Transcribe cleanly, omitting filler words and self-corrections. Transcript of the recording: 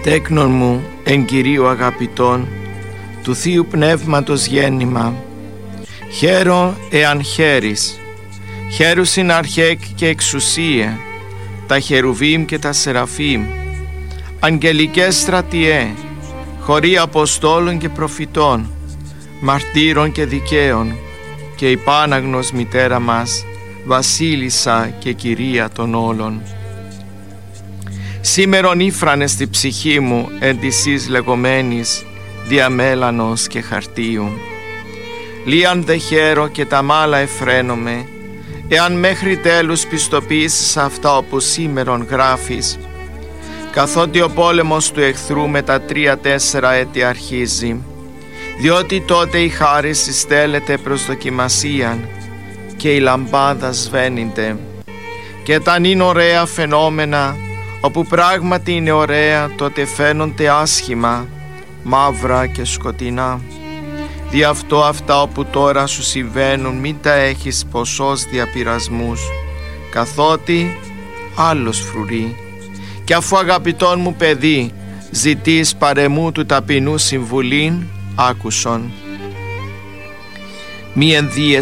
Τέκνον μου εν Κυρίου αγαπητών, του Θείου Πνεύματος γέννημα, χαίρο εάν χαίρεις, χαίρουσιν αρχαίκ και εξουσία, τα χερουβίμ και τα σεραφείμ, αγγελικές στρατιέ, χωρί Αποστόλων και προφητών, μαρτύρων και δικαίων, και υπάναγνος μητέρα μας, βασίλισσα και κυρία των όλων. Σήμερον ήφρανε στη ψυχή μου εν της εις λεγόμενης διαμέλανος και χαρτίου. Λίαν δε χαίρο και τα μάλα εφραίνομαι, εάν μέχρι τέλους πιστοποιήσεις αυτά όπου σήμερον γράφεις, καθότι ο πόλεμος του εχθρού με τα 3-4 έτη αρχίζει, διότι τότε η χάρις συστέλλεται προς δοκιμασίαν και η λαμπάδα σβαίνεται, και ταν είναι ωραία φαινόμενα, όπου πράγματι είναι ωραία, τότε φαίνονται άσχημα, μαύρα και σκοτεινά. Δι' αυτό αυτά όπου τώρα σου συμβαίνουν μην τα έχεις ποσός διαπειρασμούς, καθότι άλλος φρουρεί. Και αφού αγαπητόν μου παιδί ζητείς παρεμού του ταπεινού συμβουλήν, άκουσον. Μη ενδύεσαι